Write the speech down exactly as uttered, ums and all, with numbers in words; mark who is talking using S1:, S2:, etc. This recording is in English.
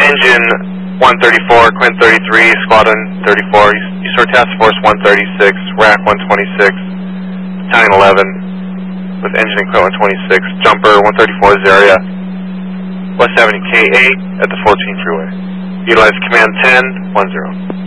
S1: Engine one thirty-four, Quint thirty-three, Squadron thirty-four, Eastern Task Force one thirty-six, Rack one twenty-six, Battalion eleven, with engine and Quint one twenty-six, Jumper one thirty-four is area, West Avenue K eight at the fourteen freeway. Utilize Command ten, one zero.